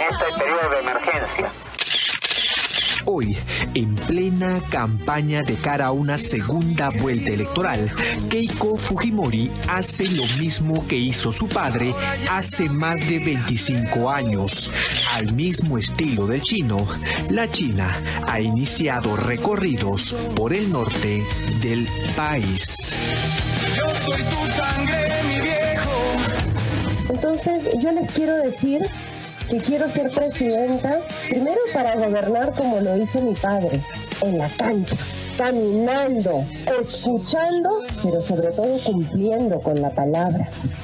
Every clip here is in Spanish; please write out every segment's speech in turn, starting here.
este periodo de emergencia. Hoy, en plena campaña de cara a una segunda vuelta electoral, Keiko Fujimori hace lo mismo que hizo su padre hace más de 25 años. Al mismo estilo del chino, la China ha iniciado recorridos por el norte del país. Yo soy tu sangre, mi viejo. Entonces, yo les quiero decir que quiero ser presidenta, primero para gobernar como lo hizo mi padre, en la cancha, caminando, escuchando, pero sobre todo cumpliendo con la palabra.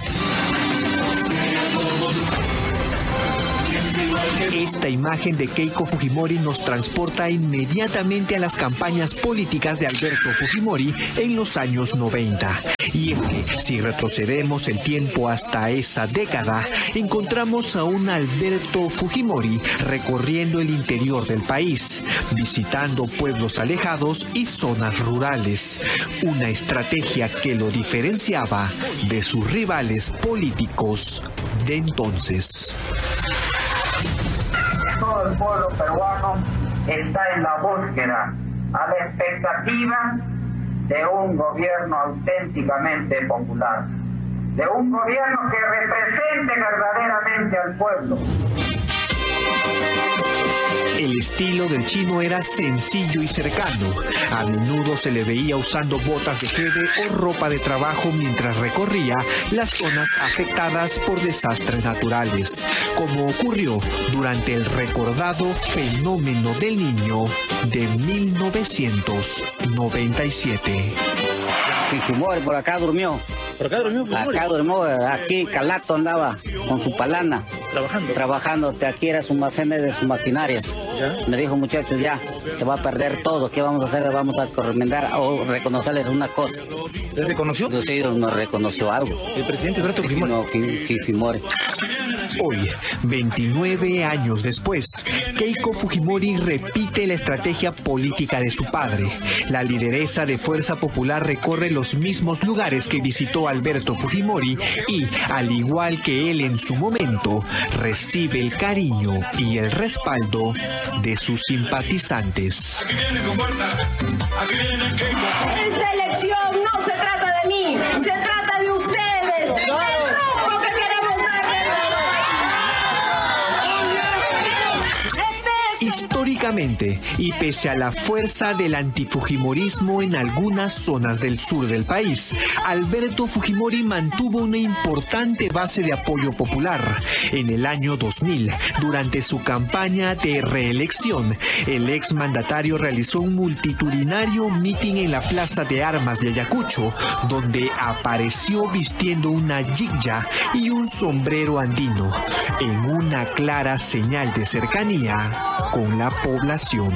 Esta imagen de Keiko Fujimori nos transporta inmediatamente a las campañas políticas de Alberto Fujimori en los años 90. Y es que, si retrocedemos el tiempo hasta esa década, encontramos a un Alberto Fujimori recorriendo el interior del país, visitando pueblos alejados y zonas rurales. Una estrategia que lo diferenciaba de sus rivales políticos de entonces. Todo el pueblo peruano está en la búsqueda, a la expectativa de un gobierno auténticamente popular, de un gobierno que represente verdaderamente al pueblo. El estilo del chino era sencillo y cercano. A menudo se le veía usando botas de jeve o ropa de trabajo mientras recorría las zonas afectadas por desastres naturales, como ocurrió durante el recordado fenómeno del Niño de 1997. Fujimori por acá durmió. ¿Por acá durmió Fujimori? Acá durmió, aquí Calato andaba con su palana. Trabajando, aquí era su almacén de sus maquinarias. ¿Ya? Me dijo, muchachos, ya, se va a perder todo. ¿Qué vamos a hacer? Vamos a recomendar o reconocerles una cosa. ¿Les reconoció? Sí, nos reconoció algo. ¿El presidente Alberto Fujimori? No, Fujimori. Hoy, 29 años después, Keiko Fujimori repite la estrategia política de su padre. La lideresa de Fuerza Popular recorre los mismos lugares que visitó Alberto Fujimori y, al igual que él en su momento, recibe el cariño y el respaldo de sus simpatizantes. Esta elección no se trata de mí, se trata de ustedes, del rumbo que queremos darle. Históricamente, y pese a la fuerza del antifujimorismo en algunas zonas del sur del país, Alberto Fujimori mantuvo una importante base de apoyo popular. En el año 2000, durante su campaña de reelección, el exmandatario realizó un multitudinario mitin en la Plaza de Armas de Ayacucho, donde apareció vistiendo una yigya y un sombrero andino, en una clara señal de cercanía con la población.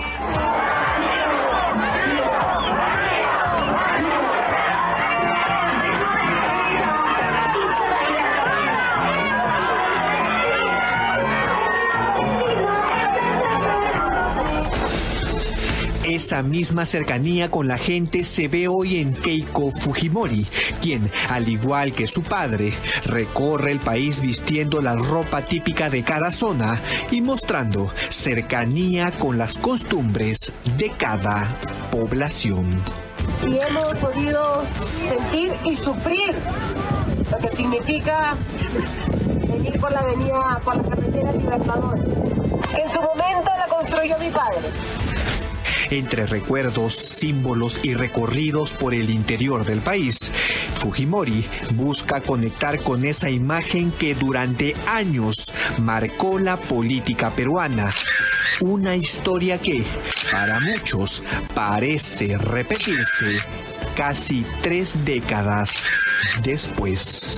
Esa misma cercanía con la gente se ve hoy en Keiko Fujimori, quien, al igual que su padre, recorre el país vistiendo la ropa típica de cada zona y mostrando cercanía con las costumbres de cada población. Y hemos podido sentir y sufrir lo que significa venir por la avenida, por la carretera Libertadores, que en su momento la construyó mi padre. Entre recuerdos, símbolos y recorridos por el interior del país, Fujimori busca conectar con esa imagen que durante años marcó la política peruana. Una historia que, para muchos, parece repetirse casi 3 décadas después.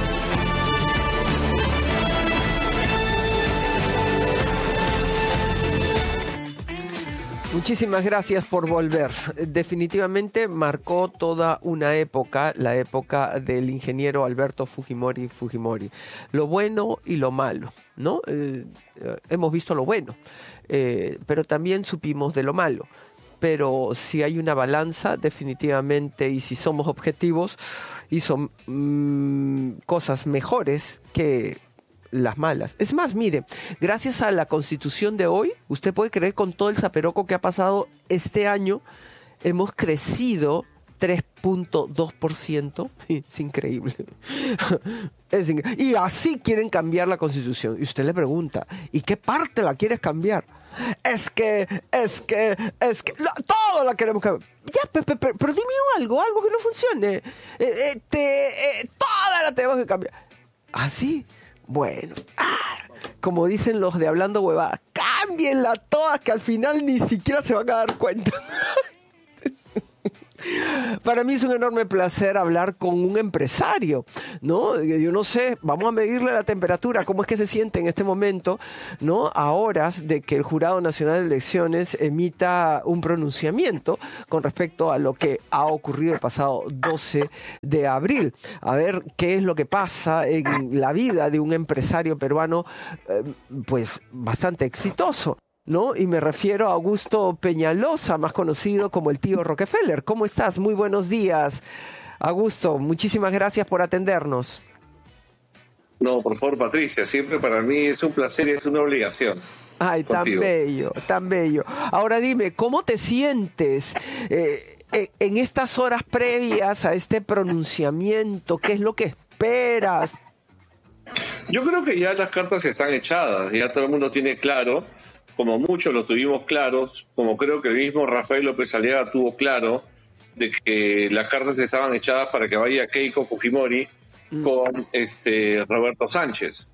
Muchísimas gracias por volver. Definitivamente marcó toda una época, la época del ingeniero Alberto Fujimori. Lo bueno y lo malo, ¿no? Hemos visto lo bueno, pero también supimos de lo malo. Pero si hay una balanza, definitivamente, y si somos objetivos, hizo cosas mejores que las malas. Es más, mire, gracias a la Constitución de hoy, usted puede creer, con todo el zaperoco que ha pasado este año, hemos crecido 3.2%. Es increíble. Y así quieren cambiar la Constitución. Y usted le pregunta, ¿y qué parte la quieres cambiar? Es que todo la queremos cambiar. Ya, pero dime algo que no funcione. Toda la tenemos que cambiar. ¿Ah, sí? Bueno, como dicen los de Hablando Huevadas, cámbienla todas, que al final ni siquiera se van a dar cuenta. Para mí es un enorme placer hablar con un empresario, ¿no? Yo no sé, vamos a medirle la temperatura, cómo es que se siente en este momento, ¿no? A horas de que el Jurado Nacional de Elecciones emita un pronunciamiento con respecto a lo que ha ocurrido el pasado 12 de abril. A ver qué es lo que pasa en la vida de un empresario peruano, pues bastante exitoso, ¿no? Y me refiero a Augusto Peñalosa, más conocido como el tío Rockefeller. ¿Cómo estás? Muy buenos días, Augusto. Muchísimas gracias por atendernos. No, por favor, Patricia, siempre para mí es un placer y es una obligación. Ay, contigo. Tan bello, tan bello. Ahora dime, ¿cómo te sientes en estas horas previas a este pronunciamiento? ¿Qué es lo que esperas? Yo creo que ya las cartas están echadas, ya todo el mundo tiene claro, como muchos lo tuvimos claros, como creo que el mismo Rafael López Aliaga tuvo claro, de que las cartas estaban echadas para que vaya Keiko Fujimori con Roberto Sánchez.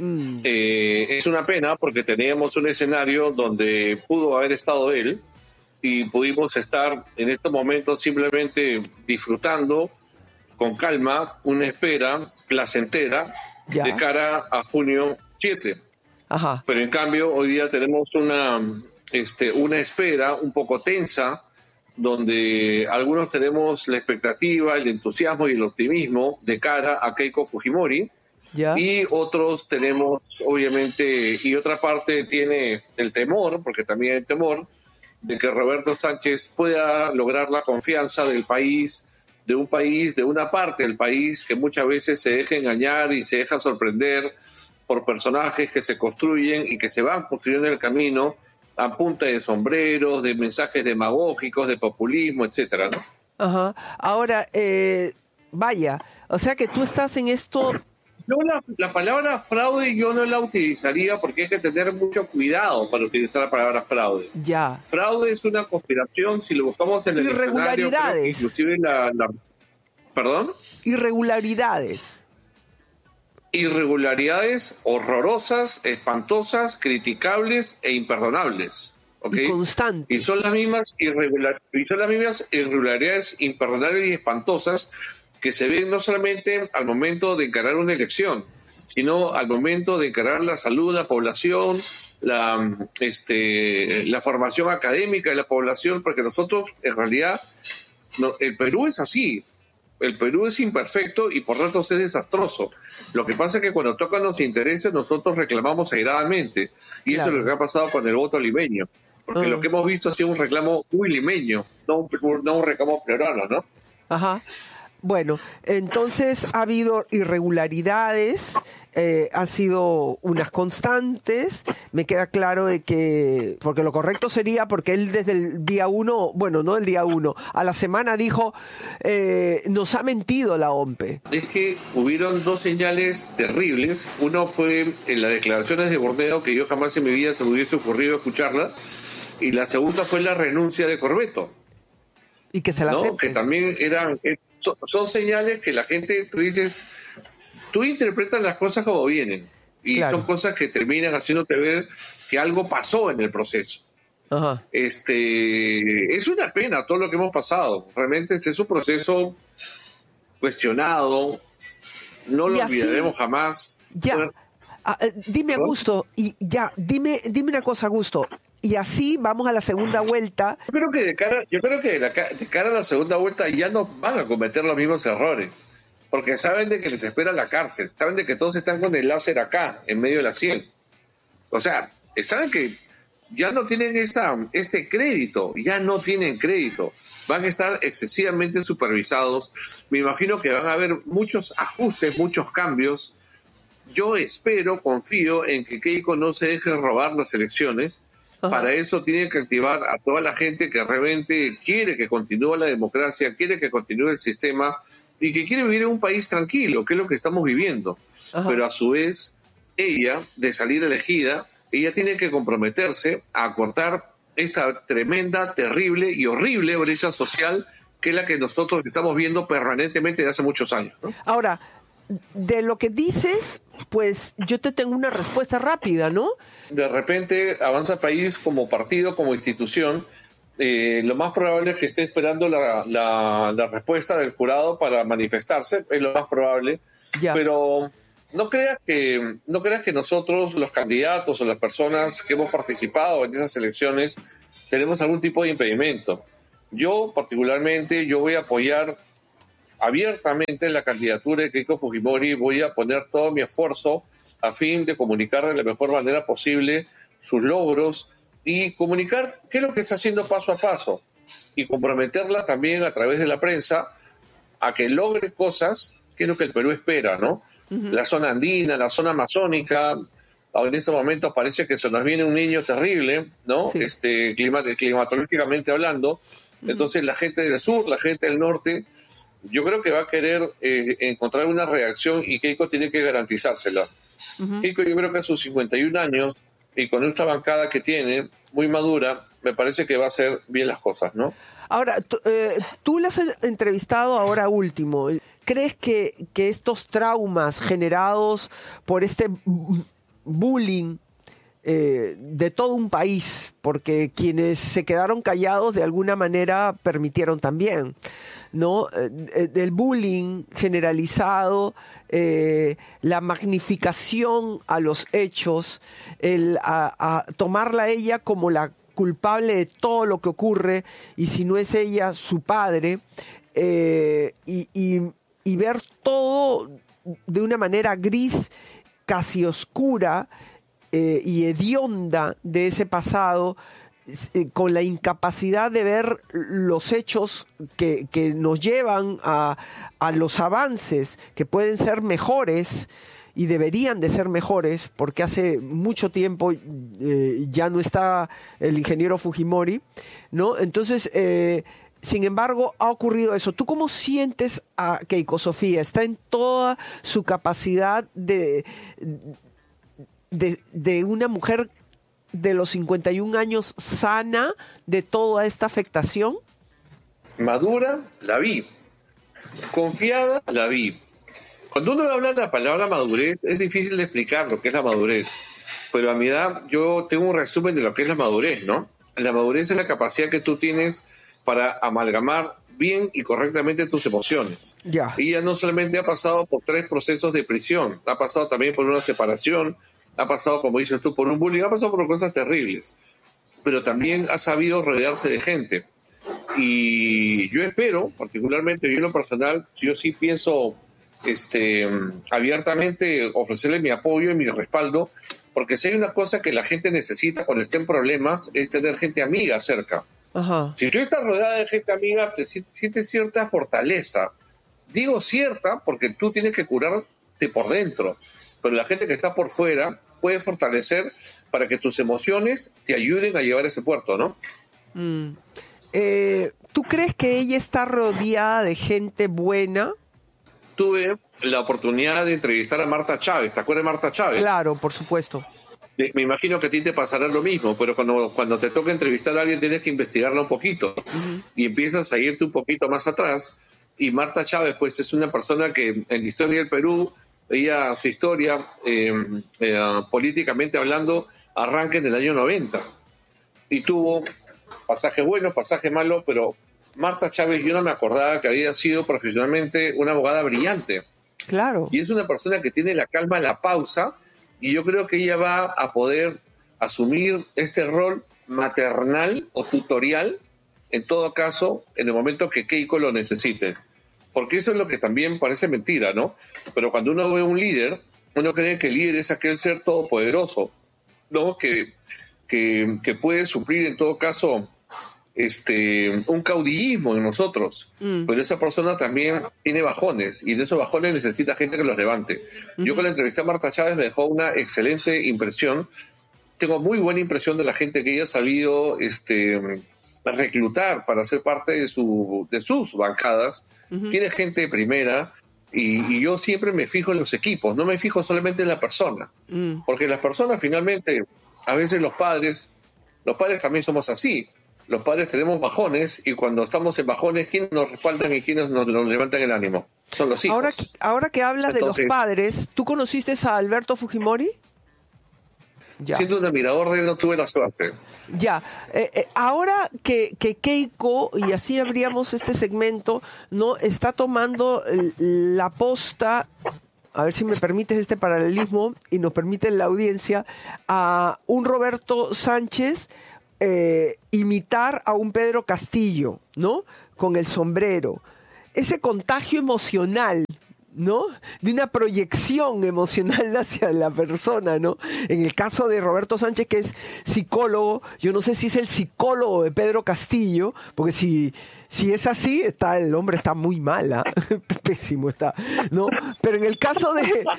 Es una pena porque teníamos un escenario donde pudo haber estado él y pudimos estar en estos momentos simplemente disfrutando con calma una espera placentera de cara a junio 7. Ajá. Pero en cambio hoy día tenemos una espera un poco tensa, donde algunos tenemos la expectativa, el entusiasmo y el optimismo de cara a Keiko Fujimori, y otros tenemos obviamente, y otra parte tiene el temor, porque también hay temor, de que Roberto Sánchez pueda lograr la confianza del país, de una parte del país que muchas veces se deja engañar y se deja sorprender por personajes que se construyen y que se van construyendo en el camino a punta de sombreros, de mensajes demagógicos, de populismo, etcétera, ¿no? Ajá. Ahora, vaya, o sea que tú estás en esto. No, la palabra fraude yo no la utilizaría porque hay que tener mucho cuidado para utilizar la palabra fraude. Ya. Fraude es una conspiración, si lo buscamos en el irregularidades. Inclusive ¿Perdón? Irregularidades. Irregularidades horrorosas, espantosas, criticables e imperdonables. ¿Okay? Y constantes. Y son las mismas irregularidades imperdonables y espantosas que se ven no solamente al momento de encarar una elección, sino al momento de encarar la salud de la población, la formación académica de la población, porque nosotros, en realidad, el Perú es así. El Perú es imperfecto y por ratos es desastroso. Lo que pasa es que cuando tocan los intereses nosotros reclamamos airadamente. Y eso es lo que ha pasado con el voto limeño. Porque lo que hemos visto ha sido un reclamo muy limeño, no un reclamo peruano, ¿no? Ajá. Bueno, entonces ha habido irregularidades, han sido unas constantes. Me queda claro de que, porque lo correcto sería, porque él desde el día 1, bueno, no el día 1, a la semana dijo, nos ha mentido la OMPE. Es que hubieron dos señales terribles. Uno fue en las declaraciones de Borneo, que yo jamás en mi vida se me hubiese ocurrido escucharla, y la segunda fue la renuncia de Corbeto. Y que se la acepte. Que también son señales que la gente, tú interpretas las cosas como vienen y son cosas que terminan haciéndote ver que algo pasó en el proceso. Ajá. Es una pena todo lo que hemos pasado, realmente es un proceso cuestionado, no lo olvidaremos jamás. Ya, dime, Augusto, y ya, dime una cosa, Augusto. Y así vamos a la segunda vuelta. Yo creo que de cara a la segunda vuelta ya no van a cometer los mismos errores, porque saben de que les espera la cárcel, saben de que todos están con el láser acá, en medio de la sien. O sea, saben que ya no tienen este crédito, ya no tienen crédito. Van a estar excesivamente supervisados. Me imagino que van a haber muchos ajustes, muchos cambios. yo espero, confío en que Keiko no se deje robar las elecciones. Para eso tiene que activar a toda la gente que realmente quiere que continúe la democracia, quiere que continúe el sistema y que quiere vivir en un país tranquilo, que es lo que estamos viviendo. Pero a su vez, ella, de salir elegida, ella tiene que comprometerse a cortar esta tremenda, terrible y horrible brecha social que es la que nosotros estamos viendo permanentemente desde hace muchos años, ¿no? Ahora, de lo que dices, pues yo te tengo una respuesta rápida, ¿no? De repente, Avanza País como partido, como institución, lo más probable es que esté esperando la respuesta del jurado para manifestarse, es lo más probable, pero no creas que nosotros, los candidatos o las personas que hemos participado en esas elecciones, tenemos algún tipo de impedimento. Yo, particularmente, voy a apoyar abiertamente la candidatura de Keiko Fujimori, voy a poner todo mi esfuerzo a fin de comunicar de la mejor manera posible sus logros y comunicar qué es lo que está haciendo paso a paso y comprometerla también a través de la prensa a que logre cosas que es lo que el Perú espera, ¿no? La zona andina, la zona amazónica, en estos momentos parece que se nos viene un niño terrible, ¿no? Sí. Climatológicamente hablando. Entonces la gente del sur, la gente del norte, yo creo que va a querer encontrar una reacción y Keiko tiene que garantizársela. Keiko, yo creo que a sus 51 años y con esta bancada que tiene, muy madura, me parece que va a hacer bien las cosas, ¿no? Ahora, tú la has entrevistado ahora último. ¿Crees que estos traumas generados por este bullying de todo un país, porque quienes se quedaron callados de alguna manera permitieron también, ¿no? Del bullying generalizado, la magnificación a los hechos, a tomarla a ella como la culpable de todo lo que ocurre, y si no es ella, su padre, y ver todo de una manera gris, casi oscura, y hedionda de ese pasado, con la incapacidad de ver los hechos que nos llevan a los avances que pueden ser mejores y deberían de ser mejores, porque hace mucho tiempo ya no está el ingeniero Fujimori, ¿no? Entonces, sin embargo, ha ocurrido eso. ¿Tú cómo sientes a Keiko Sofía? ¿Está en toda su capacidad de una mujer de los 51 años sana de toda esta afectación? Madura, la vi. Confiada, la vi. Cuando uno habla de la palabra madurez, es difícil de explicar lo que es la madurez. Pero a mi edad, yo tengo un resumen de lo que es la madurez, ¿no? La madurez es la capacidad que tú tienes para amalgamar bien y correctamente tus emociones. Ella no solamente ha pasado por 3 procesos de prisión, ha pasado también por una separación, ha pasado, como dices tú, por un bullying, ha pasado por cosas terribles, pero también ha sabido rodearse de gente. Y yo espero, particularmente yo en lo personal, yo sí pienso abiertamente ofrecerle mi apoyo y mi respaldo, porque si hay una cosa que la gente necesita cuando esté en problemas, es tener gente amiga cerca. Si tú estás rodeada de gente amiga, te sientes cierta fortaleza. Digo cierta porque tú tienes que curarte por dentro, pero la gente que está por fuera puede fortalecer para que tus emociones te ayuden a llevar ese puerto, ¿no? ¿Tú crees que ella está rodeada de gente buena? Tuve la oportunidad de entrevistar a Marta Chávez. ¿Te acuerdas de Marta Chávez? Claro, por supuesto. Me imagino que a ti te pasará lo mismo, pero cuando te toca entrevistar a alguien tienes que investigarla un poquito y empiezas a irte un poquito más atrás. Y Marta Chávez, pues, es una persona que en la historia del Perú, su historia, políticamente hablando, arranca en el año 90. Y tuvo pasajes buenos, pasajes malos, pero Marta Chávez, yo no me acordaba que había sido profesionalmente una abogada brillante. Claro. Y es una persona que tiene la calma, la pausa, y yo creo que ella va a poder asumir este rol maternal o tutorial, en todo caso, en el momento que Keiko lo necesite. Porque eso es lo que también parece mentira, ¿no? Pero cuando uno ve un líder, uno cree que el líder es aquel ser todopoderoso, ¿no? Que puede suplir, en todo caso, un caudillismo en nosotros, pero esa persona también tiene bajones, y de esos bajones necesita gente que los levante. Yo con la entrevista a Marta Chávez me dejó una excelente impresión. Tengo muy buena impresión de la gente que ella ha sabido reclutar para ser parte de sus bancadas. Tiene gente de primera, y yo siempre me fijo en los equipos, no me fijo solamente en la persona, porque las personas finalmente, a veces los padres también somos así. Los padres tenemos bajones, y cuando estamos en bajones, ¿quiénes nos respaldan y quiénes nos levantan el ánimo? Son los hijos. Ahora que hablas de los padres, ¿tú conociste a Alberto Fujimori? Ya. Siendo un admirador de él, no tuve la suerte. Ya, ahora que Keiko, y así abríamos este segmento, no está tomando la posta, a ver si me permites este paralelismo y nos permite la audiencia, a un Roberto Sánchez imitar a un Pedro Castillo, ¿no? Con el sombrero. Ese contagio emocional, ¿no? De una proyección emocional hacia la persona, ¿no? En el caso de Roberto Sánchez, que es psicólogo, yo no sé si es el psicólogo de Pedro Castillo, porque si es así, el hombre está muy mal, pésimo está, ¿no? Pero en el caso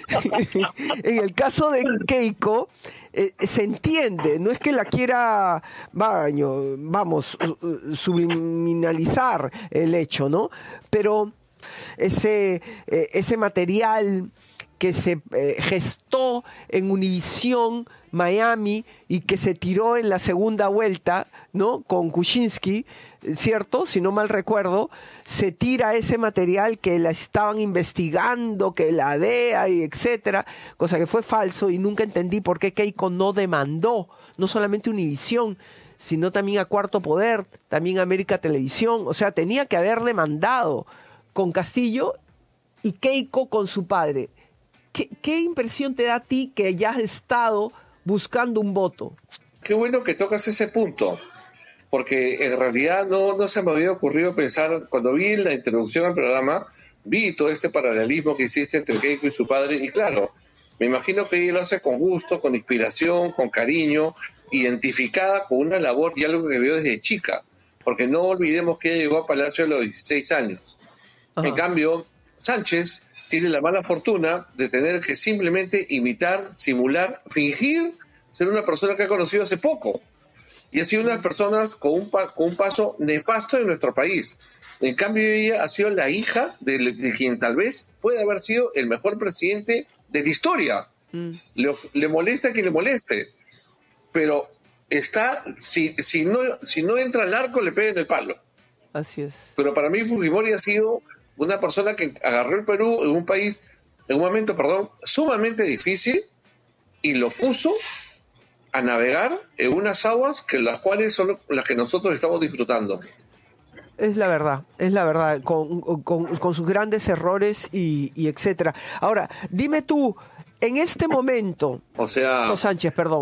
de Keiko, se entiende, no es que la quiera, subliminalizar el hecho, ¿no? Pero ese material que se gestó en Univisión Miami y que se tiró en la segunda vuelta, ¿no? Con Kuczynski, ¿cierto? Si no mal recuerdo, se tira ese material que la estaban investigando, que la DEA y etcétera, cosa que fue falso, y nunca entendí por qué Keiko no demandó, no solamente Univisión, sino también a Cuarto Poder, también a América Televisión. O sea, tenía que haber demandado con Castillo y Keiko con su padre. ¿Qué impresión te da a ti que ya has estado buscando un voto? Qué bueno que tocas ese punto, porque en realidad no se me había ocurrido pensar, cuando vi la introducción al programa, vi todo este paralelismo que existe entre Keiko y su padre, y claro, me imagino que ella lo hace con gusto, con inspiración, con cariño, identificada con una labor y algo que vio desde chica, porque no olvidemos que ella llegó a Palacio a los 16 años. Ajá. En cambio, Sánchez tiene la mala fortuna de tener que simplemente imitar, simular, fingir ser una persona que ha conocido hace poco. Y ha sido una de las personas con un paso nefasto en nuestro país. En cambio, ella ha sido la hija de quien tal vez puede haber sido el mejor presidente de la historia. Le molesta a quien le moleste. Pero si no entra al arco, le pega en el palo. Así es. Pero para mí Fujimori ha sido una persona que agarró el Perú en un momento sumamente difícil, y lo puso a navegar en unas aguas las cuales son las que nosotros estamos disfrutando. Es la verdad, con sus grandes errores y etcétera. Ahora, dime tú, en este momento, Sánchez, perdón.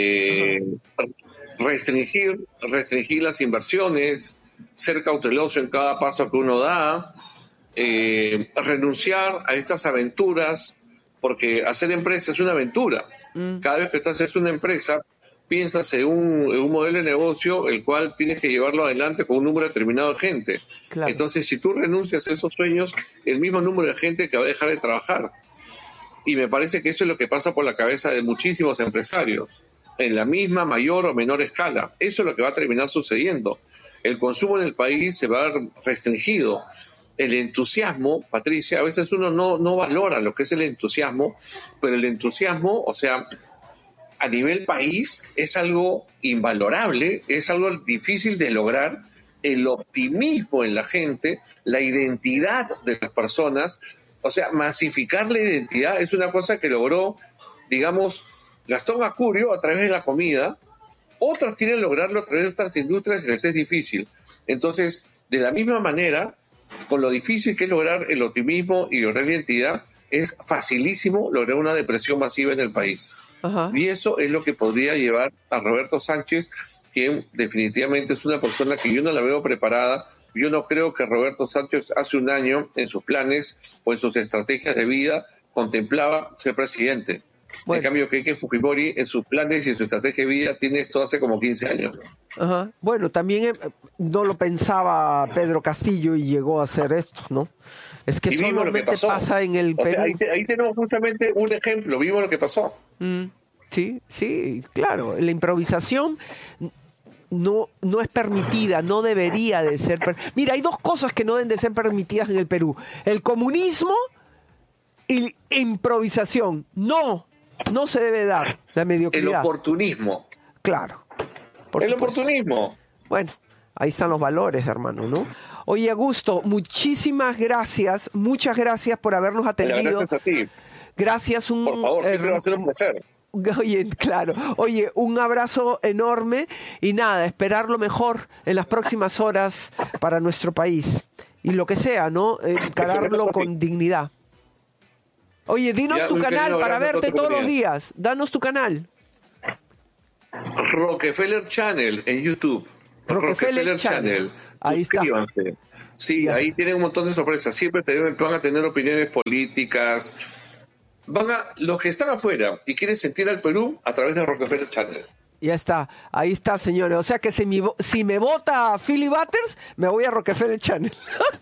Restringir las inversiones, ser cauteloso en cada paso que uno da, renunciar a estas aventuras, porque hacer empresa es una aventura. Cada vez que tú haces una empresa, piensas en un modelo de negocio el cual tienes que llevarlo adelante con un número determinado de gente. Claro. Entonces, si tú renuncias a esos sueños, el mismo número de gente que va a dejar de trabajar. Y me parece que eso es lo que pasa por la cabeza de muchísimos empresarios, en la misma mayor o menor escala. Eso es lo que va a terminar sucediendo. El consumo en el país se va a ver restringido. El entusiasmo, Patricia, a veces uno no valora lo que es el entusiasmo, pero el entusiasmo, o sea, a nivel país es algo invalorable, es algo difícil de lograr. El optimismo en la gente, la identidad de las personas, o sea, masificar la identidad es una cosa que logró, digamos, Gastón Acurio a través de la comida. Otros quieren lograrlo a través de otras industrias y les es difícil. Entonces, de la misma manera, con lo difícil que es lograr el optimismo y lograr la identidad, es facilísimo lograr una depresión masiva en el país. Ajá. Y eso es lo que podría llevar a Roberto Sánchez, quien definitivamente es una persona que yo no la veo preparada. Yo no creo que Roberto Sánchez hace un año, en sus planes o en sus estrategias de vida, contemplaba ser presidente. Bueno. En cambio, Keiko Fujimori, en sus planes y en su estrategia de vida, tiene esto hace como 15 años. Ajá. Bueno, también no lo pensaba Pedro Castillo y llegó a hacer esto, ¿no? Es que solamente pasa en el Perú. Ahí tenemos justamente un ejemplo, vimos lo que pasó. Sí, claro. La improvisación no es permitida, no debería de ser. Mira, hay dos cosas que no deben de ser permitidas en el Perú: el comunismo y improvisación. No se debe dar la mediocridad. El oportunismo. Claro. El oportunismo. Bueno, ahí están los valores, hermano, ¿no? Oye, Augusto, muchísimas gracias. Muchas gracias por habernos atendido. Gracias a ti. Gracias. Por favor, siempre va a ser un placer. Oye, claro. Oye, un abrazo enorme y nada, esperar lo mejor en las próximas horas para nuestro país. Y lo que sea, ¿no? Encararlo con dignidad. Oye, dinos tu canal para verte todos los días. Danos tu canal. Rockefeller Channel en YouTube. Rockefeller Channel. Ahí está. Sí, ahí tienen un montón de sorpresas. Siempre van a tener opiniones políticas. Los que están afuera y quieren sentir al Perú a través de Rockefeller Channel. Ya está, ahí está, señores. O sea que si me vota Philly Butters, me voy a Rockefeller Channel.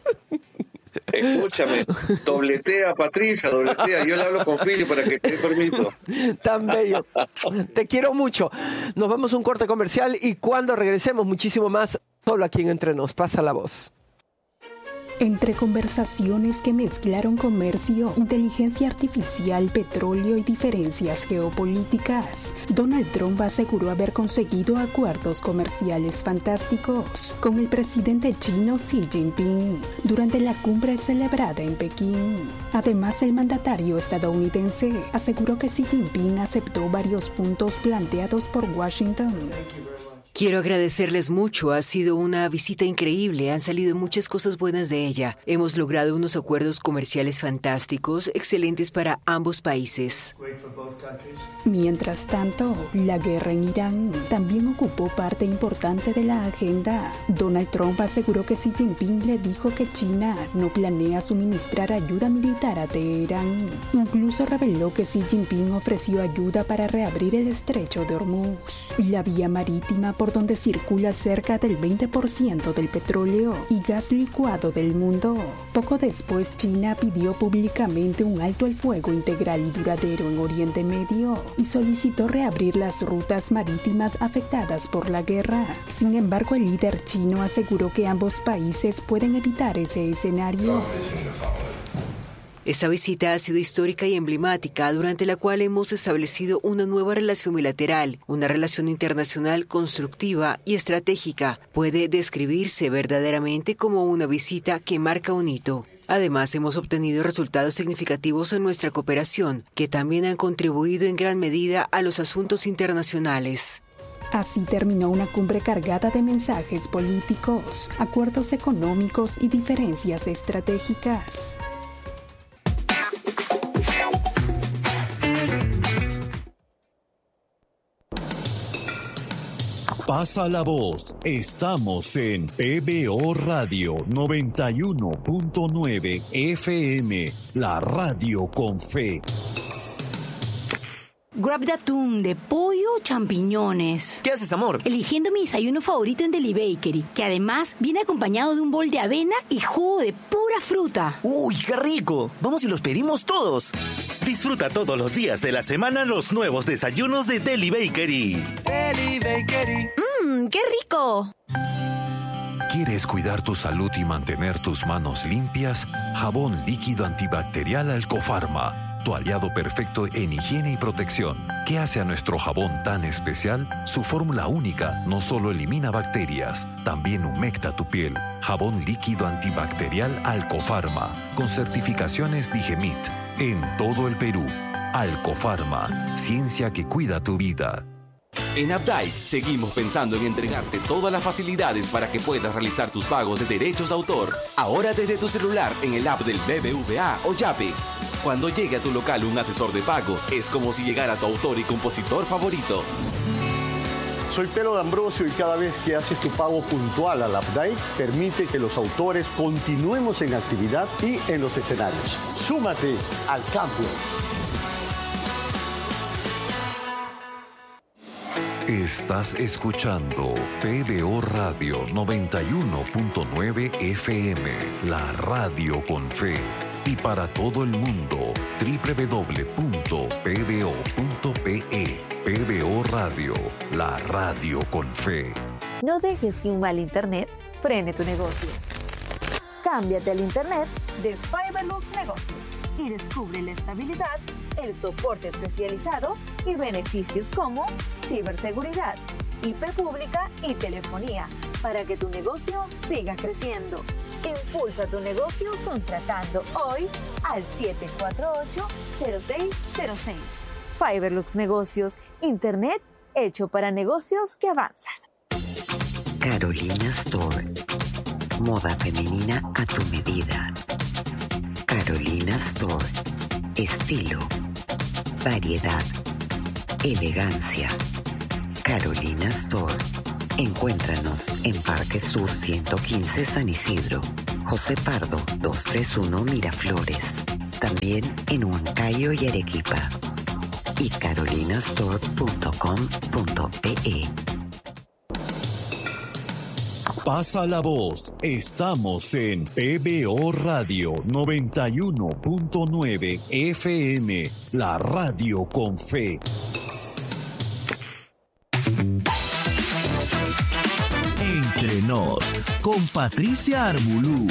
Escúchame, dobletea, Patricia, dobletea. Yo le hablo con Philly para que te dé permiso. Tan bello. Te quiero mucho. Nos vamos a un corte comercial y cuando regresemos muchísimo más, solo aquí en Entre Nos. Pasa la voz. Entre conversaciones que mezclaron comercio, inteligencia artificial, petróleo y diferencias geopolíticas, Donald Trump aseguró haber conseguido acuerdos comerciales fantásticos con el presidente chino Xi Jinping durante la cumbre celebrada en Pekín. Además, el mandatario estadounidense aseguró que Xi Jinping aceptó varios puntos planteados por Washington. Quiero agradecerles mucho, ha sido una visita increíble, han salido muchas cosas buenas de ella. Hemos logrado unos acuerdos comerciales fantásticos, excelentes para ambos países. Mientras tanto, la guerra en Irán también ocupó parte importante de la agenda. Donald Trump aseguró que Xi Jinping le dijo que China no planea suministrar ayuda militar a Teherán. Incluso reveló que Xi Jinping ofreció ayuda para reabrir el estrecho de Hormuz, la vía marítima por donde circula cerca del 20% del petróleo y gas licuado del mundo. Poco después, China pidió públicamente un alto al fuego integral y duradero en Oriente Medio y solicitó reabrir las rutas marítimas afectadas por la guerra. Sin embargo, el líder chino aseguró que ambos países pueden evitar ese escenario. Esta visita ha sido histórica y emblemática, durante la cual hemos establecido una nueva relación bilateral, una relación internacional constructiva y estratégica. Puede describirse verdaderamente como una visita que marca un hito. Además, hemos obtenido resultados significativos en nuestra cooperación, que también han contribuido en gran medida a los asuntos internacionales. Así terminó una cumbre cargada de mensajes políticos, acuerdos económicos y diferencias estratégicas. Pasa la voz. Estamos en PBO Radio 91.9 FM, la radio con fe. Grab de atún, de pollo o champiñones. ¿Qué haces, amor? Eligiendo mi desayuno favorito en Deli Bakery, que además viene acompañado de un bol de avena y jugo de pura fruta. ¡Uy, qué rico! Vamos y los pedimos todos. Disfruta todos los días de la semana los nuevos desayunos de Deli Bakery. Deli Bakery. ¡Qué rico! ¿Quieres cuidar tu salud y mantener tus manos limpias? Jabón líquido antibacterial Alcofarma, tu aliado perfecto en higiene y protección. ¿Qué hace a nuestro jabón tan especial? Su fórmula única no solo elimina bacterias, también humecta tu piel. Jabón líquido antibacterial Alcofarma, con certificaciones Digemit, en todo el Perú. Alcofarma, ciencia que cuida tu vida. En Updike seguimos pensando en entregarte todas las facilidades para que puedas realizar tus pagos de derechos de autor. Ahora desde tu celular en el app del BBVA o Yape. Cuando llegue a tu local un asesor de pago, es como si llegara tu autor y compositor favorito. Soy Pelo D'Ambrosio y cada vez que haces tu pago puntual al Updike, permite que los autores continuemos en actividad y en los escenarios. Súmate al cambio. Estás escuchando PBO Radio 91.9 FM, la radio con fe. Y para todo el mundo, www.pbo.pe. PBO Radio, la radio con fe. No dejes que un mal internet frene tu negocio. Cámbiate al internet de Fiberlux Negocios y descubre la estabilidad, el soporte especializado y beneficios como ciberseguridad, IP pública y telefonía para que tu negocio siga creciendo. Impulsa tu negocio contratando hoy al 748-0606. Fiberlux Negocios, internet hecho para negocios que avanzan. Carolina Store. Moda femenina a tu medida. Carolina Store. Estilo, variedad, elegancia. Carolina Store. Encuéntranos en Parque Sur 115 San Isidro, José Pardo 231 Miraflores. También en Huancayo y Arequipa. Y carolinastore.com.pe. Pasa la voz. Estamos en PBO Radio 91.9 FM, la radio con fe. Entre nos, con Patricia Arbulú.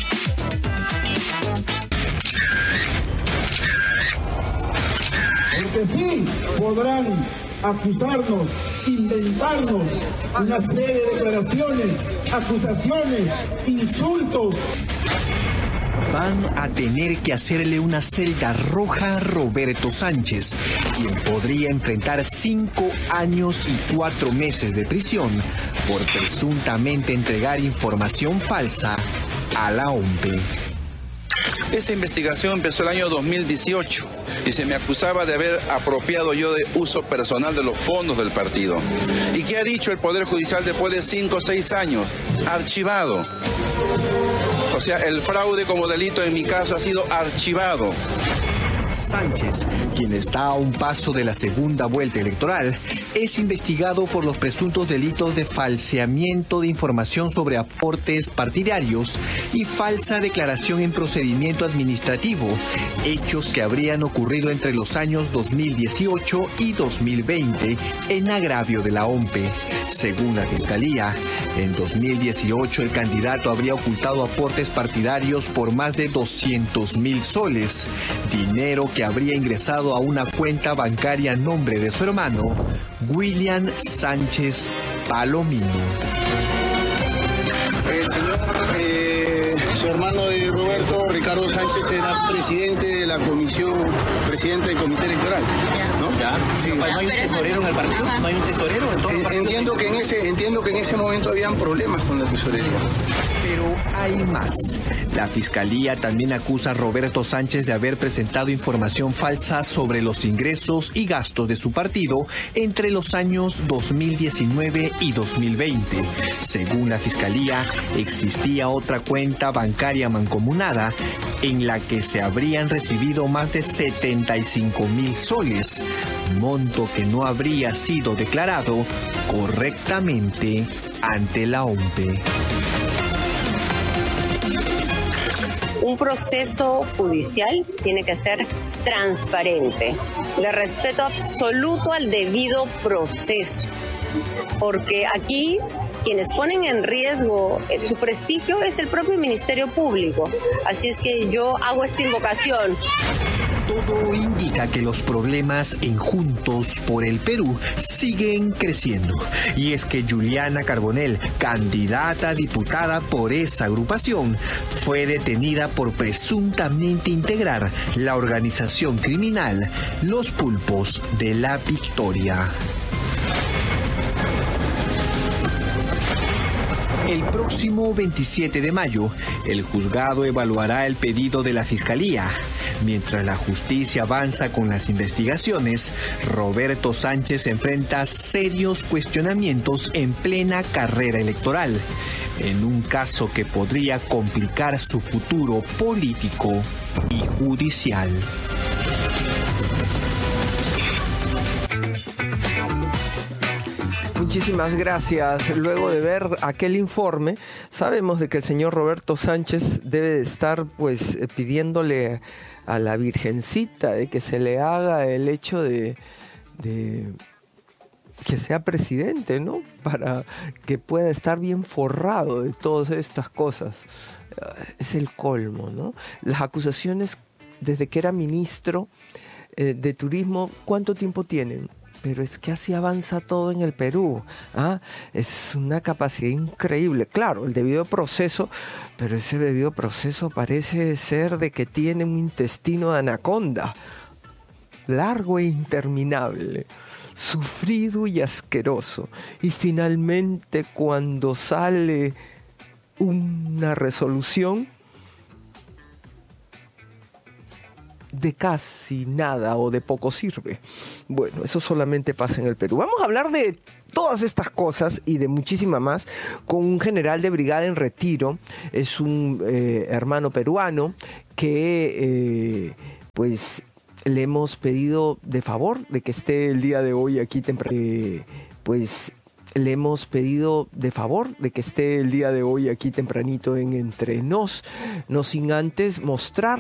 Porque sí podrán acusarnos, inventarnos una serie de declaraciones, acusaciones, insultos. Van a tener que hacerle una celda roja a Roberto Sánchez, quien podría enfrentar 5 años y 4 meses de prisión por presuntamente entregar información falsa a la OMPE. Esa investigación empezó el año 2018 y se me acusaba de haber apropiado yo de uso personal de los fondos del partido. ¿Y qué ha dicho el Poder Judicial después de 5 o 6 años? Archivado. O sea, el fraude como delito en mi caso ha sido archivado. Sánchez, quien está a un paso de la segunda vuelta electoral, es investigado por los presuntos delitos de falseamiento de información sobre aportes partidarios y falsa declaración en procedimiento administrativo, hechos que habrían ocurrido entre los años 2018 y 2020 en agravio de la OMPE. Según la Fiscalía, en 2018 el candidato habría ocultado aportes partidarios por más de 200,000 soles, dinero que habría ingresado a una cuenta bancaria a nombre de su hermano, William Sánchez Palomino. Su hermano de Roberto, Ricardo Sánchez, era presidente de la comisión, presidente del comité electoral, ¿no? Ya. Sí. ¿No hay un tesorero en el partido? ¿No hay un tesorero en todo el partido? Entiendo que en ese momento habían problemas con la tesorería. Pero hay más. La Fiscalía también acusa a Roberto Sánchez de haber presentado información falsa sobre los ingresos y gastos de su partido entre los años 2019 y 2020. Según la Fiscalía, existía otra cuenta bancaria mancomunada en la que se habrían recibido más de 75,000 soles, monto que no habría sido declarado correctamente ante la OMPE. Un proceso judicial tiene que ser transparente, de respeto absoluto al debido proceso, porque aquí quienes ponen en riesgo su prestigio es el propio Ministerio Público. Así es que yo hago esta invocación. Todo indica que los problemas en Juntos por el Perú siguen creciendo. Y es que Juliana Carbonell, candidata a diputada por esa agrupación, fue detenida por presuntamente integrar la organización criminal Los Pulpos de la Victoria. El próximo 27 de mayo, el juzgado evaluará el pedido de la Fiscalía. Mientras la justicia avanza con las investigaciones, Roberto Sánchez enfrenta serios cuestionamientos en plena carrera electoral, en un caso que podría complicar su futuro político y judicial. Muchísimas gracias. Luego de ver aquel informe, sabemos de que el señor Roberto Sánchez debe de estar pues pidiéndole a la Virgencita de que se le haga el hecho de que sea presidente, ¿no? Para que pueda estar bien forrado de todas estas cosas. Es el colmo, ¿no? Las acusaciones desde que era ministro de Turismo, ¿cuánto tiempo tienen? Pero es que así avanza todo en el Perú. Es una capacidad increíble. Claro, el debido proceso, pero ese debido proceso parece ser de que tiene un intestino de anaconda. Largo e interminable. Sufrido y asqueroso. Y finalmente, cuando sale una resolución, de casi nada o de poco sirve. Bueno, eso solamente pasa en el Perú. Vamos a hablar de todas estas cosas y de muchísima más con un general de brigada en retiro. Es un hermano peruano que pues le hemos pedido de favor de que esté el día de hoy aquí temprano. Le hemos pedido de favor de que esté el día de hoy aquí tempranito en Entre Nos, no sin antes mostrar